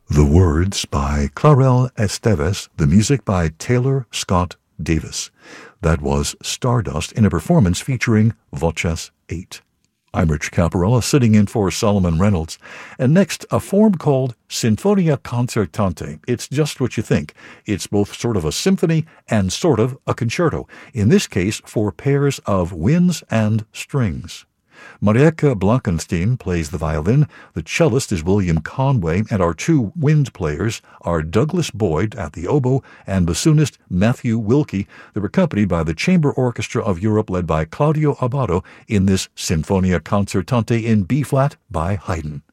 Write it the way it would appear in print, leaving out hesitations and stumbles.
The words by Clarel Esteves, the music by Taylor Scott Davis. That was Stardust in a performance featuring Voces 8. I'm Rich Caparella, sitting in for Solomon Reynolds. And next, a form called Sinfonia Concertante. It's just what you think. It's both sort of a symphony and sort of a concerto, in this case for pairs of winds and strings. Marieke Blankenstein plays the violin, the cellist is William Conway, and our two wind players are Douglas Boyd at the oboe and bassoonist Matthew Wilkie. They're accompanied by the Chamber Orchestra of Europe led by Claudio Abbado in this Sinfonia Concertante in B-flat by Haydn.